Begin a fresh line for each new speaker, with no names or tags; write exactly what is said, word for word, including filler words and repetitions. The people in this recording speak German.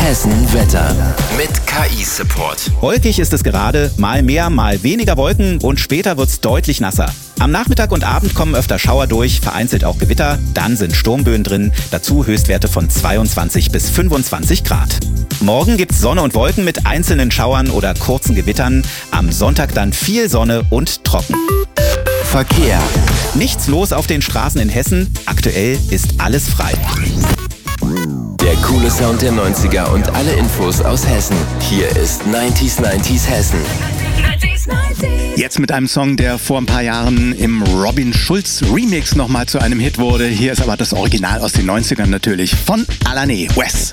Hessen Wetter mit K I-Support.
Wolkig ist es gerade, mal mehr, mal weniger Wolken und später wird's deutlich nasser. Am Nachmittag und Abend kommen öfter Schauer durch, vereinzelt auch Gewitter, dann sind Sturmböen drin, dazu Höchstwerte von zweiundzwanzig bis fünfundzwanzig Grad. Morgen gibt's Sonne und Wolken mit einzelnen Schauern oder kurzen Gewittern, am Sonntag dann viel Sonne und trocken.
Verkehr.
Nichts los auf den Straßen in Hessen, aktuell ist alles frei.
Der coole Sound der neunziger und alle Infos aus Hessen. Hier ist neunzig neunzig Hessen.
Jetzt mit einem Song, der vor ein paar Jahren im Robin Schulz Remix nochmal zu einem Hit wurde. Hier ist aber das Original aus den neunzigern natürlich von Alané, Wes.